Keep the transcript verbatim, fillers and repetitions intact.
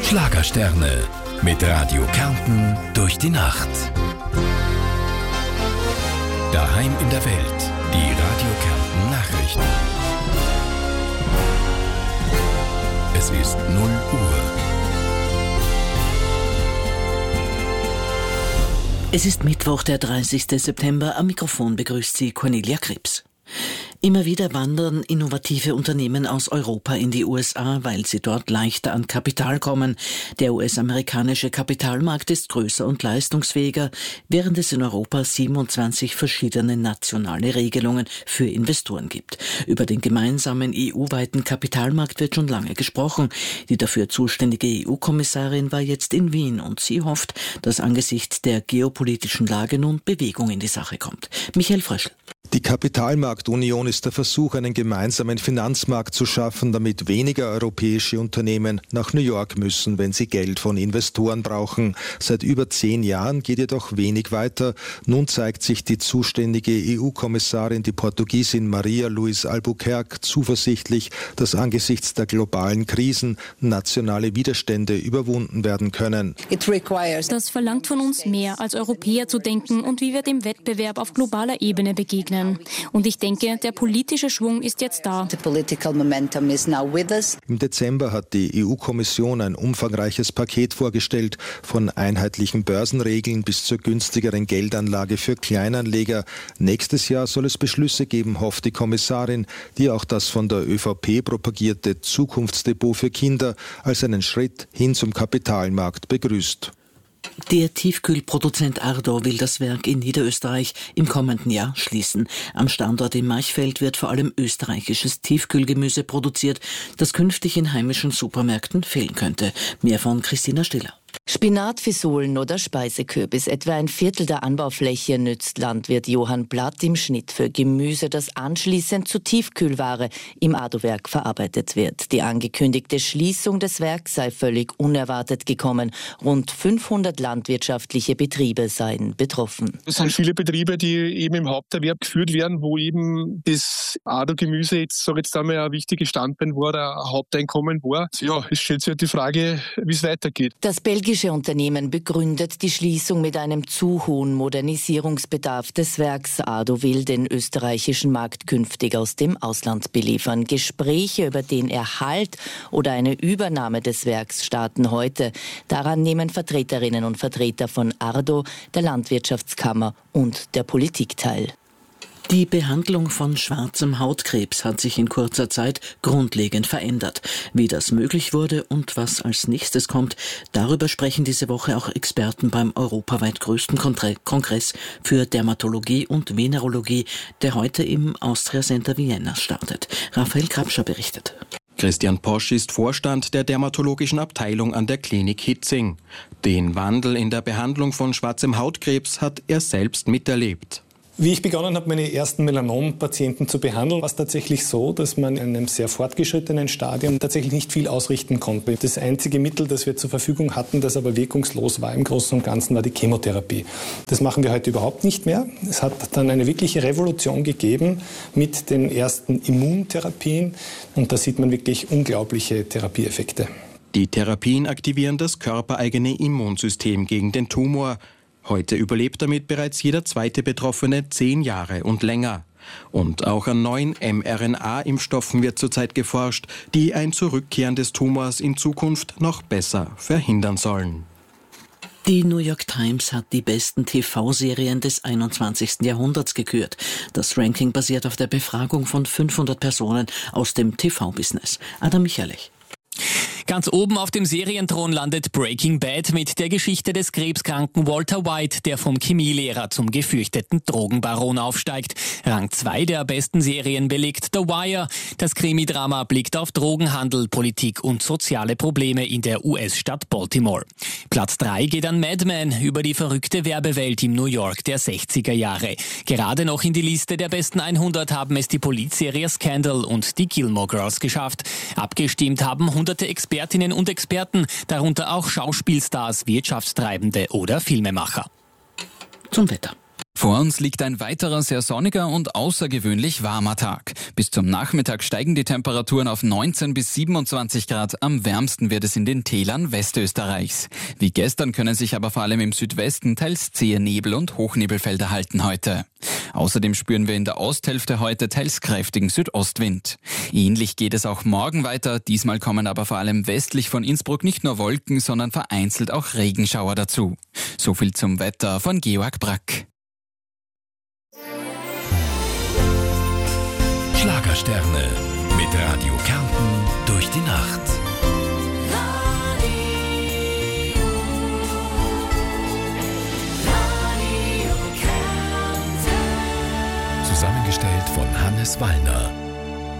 Schlagersterne mit Radio Kärnten durch die Nacht. Daheim in der Welt, die Radio Kärnten Nachrichten. Es ist null Uhr. Es ist Mittwoch, der dreißigsten September. Am Mikrofon begrüßt Sie Cornelia Krebs. Immer wieder wandern innovative Unternehmen aus Europa in die U S A, weil sie dort leichter an Kapital kommen. Der U S-amerikanische Kapitalmarkt ist größer und leistungsfähiger, während es in Europa siebenundzwanzig verschiedene nationale Regelungen für Investoren gibt. Über den gemeinsamen E U-weiten Kapitalmarkt wird schon lange gesprochen. Die dafür zuständige E U-Kommissarin war jetzt in Wien und sie hofft, dass angesichts der geopolitischen Lage nun Bewegung in die Sache kommt. Michael Fröschl. Die Kapitalmarktunion ist der Versuch, einen gemeinsamen Finanzmarkt zu schaffen, damit weniger europäische Unternehmen nach New York müssen, wenn sie Geld von Investoren brauchen. Seit über zehn Jahren geht jedoch wenig weiter. Nun zeigt sich die zuständige E U-Kommissarin, die Portugiesin Maria Luís Albuquerque, zuversichtlich, dass angesichts der globalen Krisen nationale Widerstände überwunden werden können. Das verlangt von uns mehr, als Europäer zu denken und wie wir dem Wettbewerb auf globaler Ebene begegnen. Und ich denke, der politische Schwung ist jetzt da. Im Dezember hat die E U-Kommission ein umfangreiches Paket vorgestellt, von einheitlichen Börsenregeln bis zur günstigeren Geldanlage für Kleinanleger. Nächstes Jahr soll es Beschlüsse geben, hofft die Kommissarin, die auch das von der Ö V P propagierte Zukunftsdepot für Kinder als einen Schritt hin zum Kapitalmarkt begrüßt. Der Tiefkühlproduzent Ardo will das Werk in Niederösterreich im kommenden Jahr schließen. Am Standort in Marchfeld wird vor allem österreichisches Tiefkühlgemüse produziert, das künftig in heimischen Supermärkten fehlen könnte. Mehr von Christina Stiller. Spinat, Fisolen oder Speisekürbis. Etwa ein Viertel der Anbaufläche nützt Landwirt Johann Blatt im Schnitt für Gemüse, das anschließend zu Tiefkühlware im Ardo-Werk verarbeitet wird. Die angekündigte Schließung des Werks sei völlig unerwartet gekommen. Rund fünfhundert landwirtschaftliche Betriebe seien betroffen. Es sind viele Betriebe, die eben im Haupterwerb geführt werden, wo eben das Ardo-Gemüse jetzt, sag jetzt einmal, ein wichtiges Standbein war, ein Haupteinkommen war. Ja, es stellt sich halt die Frage, wie es weitergeht. Das belgische Unternehmen begründet die Schließung mit einem zu hohen Modernisierungsbedarf des Werks. Ardo will den österreichischen Markt künftig aus dem Ausland beliefern. Gespräche über den Erhalt oder eine Übernahme des Werks starten heute. Daran nehmen Vertreterinnen und Vertreter von Ardo, der Landwirtschaftskammer und der Politik teil. Die Behandlung von schwarzem Hautkrebs hat sich in kurzer Zeit grundlegend verändert. Wie das möglich wurde und was als nächstes kommt, darüber sprechen diese Woche auch Experten beim europaweit größten Kongress für Dermatologie und Venerologie, der heute im Austria Center Vienna startet. Raphael Krapscher berichtet. Christian Posch ist Vorstand der dermatologischen Abteilung an der Klinik Hitzing. Den Wandel in der Behandlung von schwarzem Hautkrebs hat er selbst miterlebt. Wie ich begonnen habe, meine ersten Melanom-Patienten zu behandeln, war es tatsächlich so, dass man in einem sehr fortgeschrittenen Stadium tatsächlich nicht viel ausrichten konnte. Das einzige Mittel, das wir zur Verfügung hatten, das aber wirkungslos war im Großen und Ganzen, war die Chemotherapie. Das machen wir heute überhaupt nicht mehr. Es hat dann eine wirkliche Revolution gegeben mit den ersten Immuntherapien und da sieht man wirklich unglaubliche Therapieeffekte. Die Therapien aktivieren das körpereigene Immunsystem gegen den Tumor. Heute überlebt damit bereits jeder zweite Betroffene zehn Jahre und länger. Und auch an neuen mRNA-Impfstoffen wird zurzeit geforscht, die ein Zurückkehren des Tumors in Zukunft noch besser verhindern sollen. Die New York Times hat die besten T V-Serien des einundzwanzigsten Jahrhunderts gekürt. Das Ranking basiert auf der Befragung von fünfhundert Personen aus dem T V-Business. Adam Michalich. Ganz oben auf dem Serienthron landet Breaking Bad mit der Geschichte des krebskranken Walter White, der vom Chemielehrer zum gefürchteten Drogenbaron aufsteigt. Rang zwei der besten Serien belegt The Wire. Das Krimidrama blickt auf Drogenhandel, Politik und soziale Probleme in der U S-Stadt Baltimore. Platz drei geht an Mad Men über die verrückte Werbewelt im New York der sechziger Jahre. Gerade noch in die Liste der besten hundert haben es die Politserie Scandal und die Gilmore Girls geschafft. Abgestimmt haben hunderte Expertinnen und Experten, darunter auch Schauspielstars, Wirtschaftstreibende oder Filmemacher. Zum Wetter. Vor uns liegt ein weiterer sehr sonniger und außergewöhnlich warmer Tag. Bis zum Nachmittag steigen die Temperaturen auf neunzehn bis siebenundzwanzig Grad. Am wärmsten wird es in den Tälern Westösterreichs. Wie gestern können sich aber vor allem im Südwesten teils zähe Nebel- und Hochnebelfelder halten heute. Außerdem spüren wir in der Osthälfte heute teils kräftigen Südostwind. Ähnlich geht es auch morgen weiter. Diesmal kommen aber vor allem westlich von Innsbruck nicht nur Wolken, sondern vereinzelt auch Regenschauer dazu. So viel zum Wetter von Georg Brack. Schlagersterne mit Radio Kärnten durch die Nacht. Radio, Radio Kärnten. Zusammengestellt von Hannes Wallner.